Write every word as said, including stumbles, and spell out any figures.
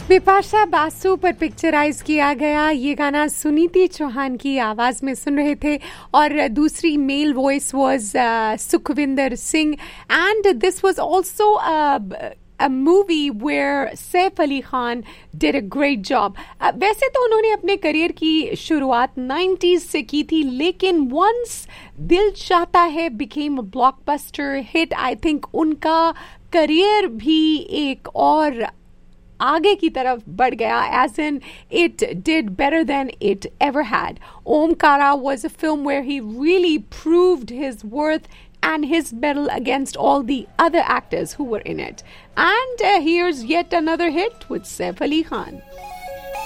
बिपाशा बासु पर पिक्चराइज किया गया ये गाना सुनीति चौहान की आवाज में सुन रहे थे और दूसरी male voice was Sukhvinder Singh and this was also a movie where Saif Ali Khan did a great job. uh, वैसे तो उन्होंने अपने करियर की शुरुआत नाइंटीज़ से की थी, लेकिन once दिल चाहता है became a blockbuster hit, I think उनका करियर भी एक और आगे की तरफ बढ़ गया, as in it did better than it ever had. Omkara was a film where he really proved his worth and his mettle against all the other actors who were in it. And uh, here's yet another hit with Saif Ali Khan.